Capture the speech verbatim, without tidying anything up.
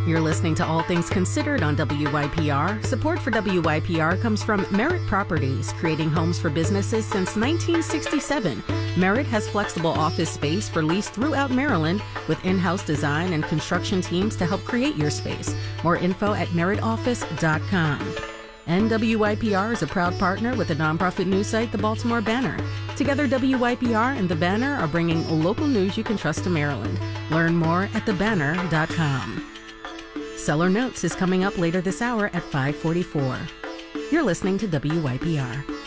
You're listening to All Things Considered on W Y P R. Support for W Y P R comes from Merritt Properties, creating homes for businesses since nineteen sixty-seven. Merritt has flexible office space for lease throughout Maryland with in-house design and construction teams to help create your space. More info at merritt office dot com. And W Y P R is a proud partner with the nonprofit news site The Baltimore Banner. Together, W Y P R and The Banner are bringing local news you can trust to Maryland. Learn more at the banner dot com. Seller Notes is coming up later this hour at five forty-four. You're listening to W Y P R.